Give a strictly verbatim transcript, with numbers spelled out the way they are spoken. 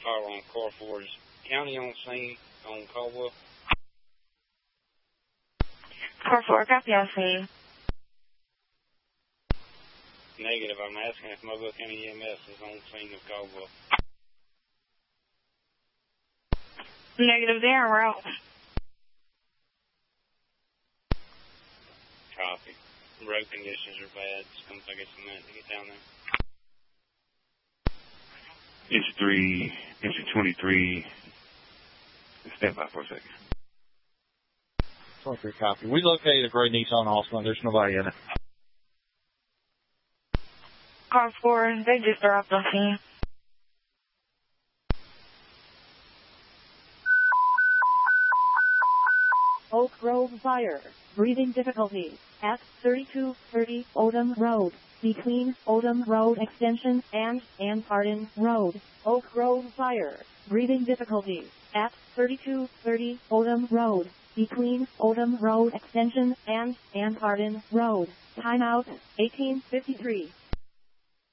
car on car four. Is county on scene on Caldwell? Car four, copy on scene. Negative. I'm asking if Mobile County E M S is on scene of Caldwell. Negative, they are out. Copy. Road conditions are bad. It's going to take us a minute to get down there. Inch three, inch twenty-three. Stand by for a second. twenty-three, copy. We located a gray Nissan Altima. There's nobody in it. Car four, they just arrived on scene. Oak Grove Fire. Breathing difficulties at thirty-two thirty Odom Road, between Odom Road Extension and Ann Pardon Road. Oak Grove Fire. Breathing difficulties at thirty-two thirty Odom Road, between Odom Road Extension and Ann Pardon Road. Timeout eighteen fifty-three.